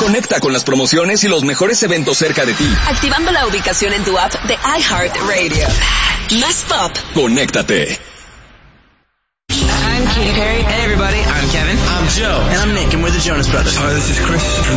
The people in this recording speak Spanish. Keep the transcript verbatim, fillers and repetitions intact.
Conecta con las promociones y los mejores eventos cerca de ti. Activando la ubicación en tu app de iHeartRadio. Más pop. Conéctate. I'm Katy Perry. Hey everybody, I'm Kevin. I'm Joe. And I'm Nick, and we're the Jonas Brothers. Hi, this is Chris from